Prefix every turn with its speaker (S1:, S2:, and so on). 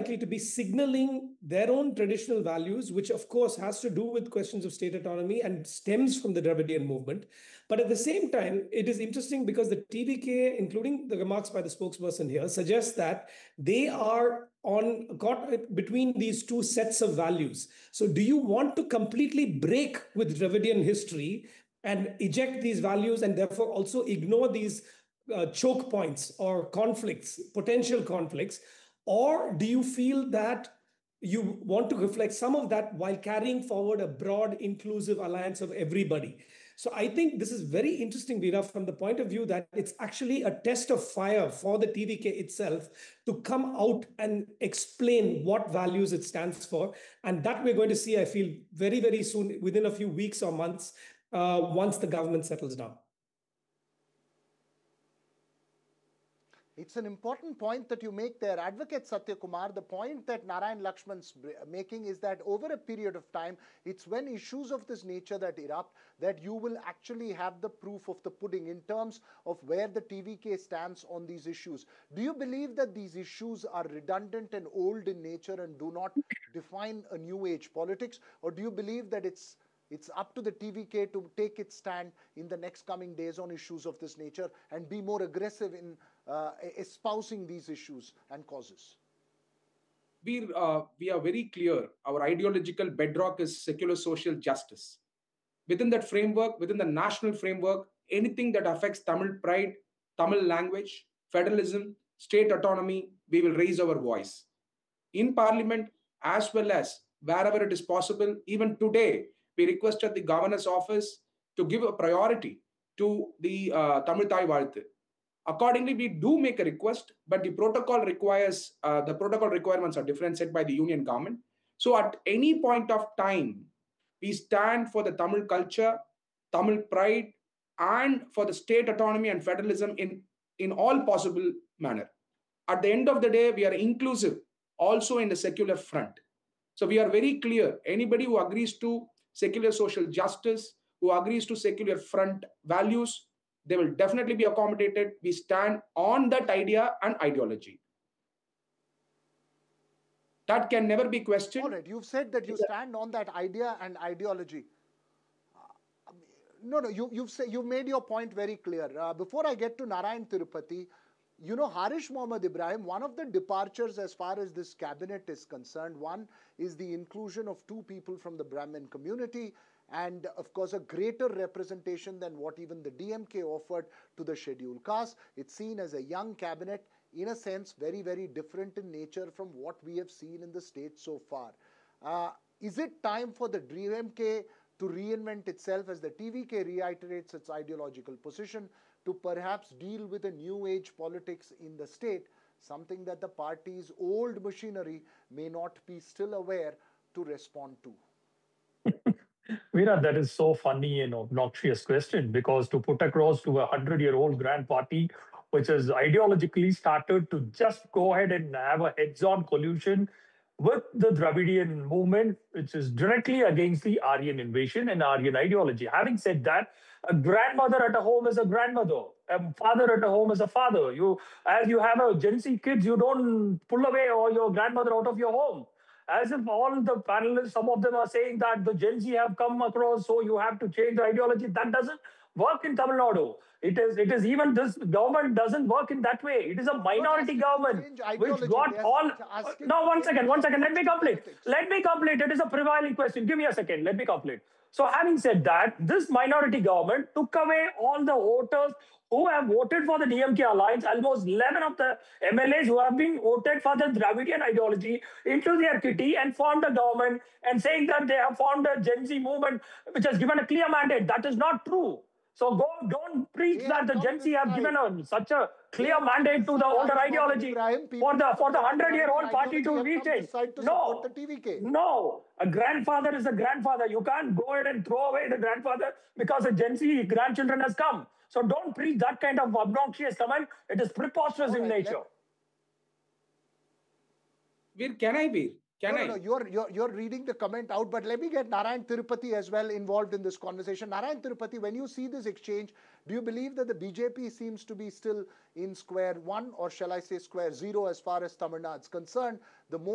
S1: likely to be signaling their own traditional values, which of course has to do with questions of state autonomy and stems from the Dravidian movement. But at the same time, it is interesting because the TVK, including the remarks by the spokesperson here, suggests that they are caught between these two sets of values. So do you want to completely break with Dravidian history and eject these values and therefore also ignore these choke points or conflicts, potential conflicts? Or do you feel that you want to reflect some of that while carrying forward a broad, inclusive alliance of everybody? So I think this is very interesting, Veera, from the point of view that it's actually a test of fire for the TVK itself to come out and explain what values it stands for. And that we're going to see, I feel, very, very soon, within a few weeks or months, once the government settles down.
S2: It's an important point that you make there, Advocate Satya Kumar. The point that Narayan Lakshman's making is that over a period of time, it's when issues of this nature that erupt that you will actually have the proof of the pudding in terms of where the TVK stands on these issues. Do you believe that these issues are redundant and old in nature and do not define a new age politics? Or do you believe that it's up to the TVK to take its stand in the next coming days on issues of this nature and be more aggressive in espousing these issues and causes?
S3: We are very clear. Our ideological bedrock is secular social justice. Within that framework, within the national framework, anything that affects Tamil pride, Tamil language, federalism, state autonomy, we will raise our voice. In Parliament, as well as wherever it is possible, even today, we requested the governor's office to give a priority to the Tamil Thai Vazhuthu. Accordingly, we do make a request, but the protocol requirements are different set by the union government. So at any point of time, we stand for the Tamil culture, Tamil pride, and for the state autonomy and federalism in all possible manner. At the end of the day, we are inclusive also in the secular front. So we are very clear. Anybody who agrees to secular social justice, who agrees to secular front values, they will definitely be accommodated. We stand on that idea and ideology. That can never be questioned.
S2: All right, you've said that you stand on that idea and ideology. No, you've made your point very clear. Before I get to Narayan Tirupati, you know, Harish Mohammad Ibrahim, one of the departures as far as this cabinet is concerned, one is the inclusion of 2 people from the Brahmin community, and of course a greater representation than what even the DMK offered to the scheduled caste. It's seen as a young cabinet, in a sense very, very different in nature from what we have seen in the state so far. Is it time for the DMK to reinvent itself as the TVK reiterates its ideological position, to perhaps deal with a new age politics in the state, something that the party's old machinery may not be still aware to respond to?
S4: Veera, that is so funny and obnoxious question, because to put across to a 100-year-old grand party, which has ideologically started to just go ahead and have a heads-on collusion with the Dravidian movement, which is directly against the Aryan invasion and Aryan ideology. Having said that, a grandmother at a home is a grandmother. A father at a home is a father. As you have a Gen Z kids, you don't pull away or your grandmother out of your home. As if all the panelists, some of them are saying that the Gen Z have come across, so you have to change the ideology. That doesn't work in Tamil Nadu. It is even this government doesn't work in that way. It is a minority government which got all. No, one second. Let me complete. It is a prevailing question. Give me a second. Let me complete. So having said that, this minority government took away all the voters who have voted for the DMK alliance, almost 11 of the MLAs who have been voted for the Dravidian ideology into their kitty and formed a government, and saying that they have formed a Gen Z movement which has given a clear mandate. That is not true. So don't preach that the Gen Z have given such a clear mandate to the older ideology for the 100-year-old party to retain. No, a grandfather is a grandfather. You can't go ahead and throw away the grandfather because a Gen Z grandchildren has come. So don't preach that kind of obnoxious comment. It is preposterous in nature.
S3: Veer, can I be?
S2: No, you're reading the comment out, but let me get Narayan Tirupati as well involved in this conversation. Narayan Tirupati, when you see this exchange, do you believe that the BJP seems to be still in square one, or shall I say square zero, as far as Tamil Nadu is concerned? The more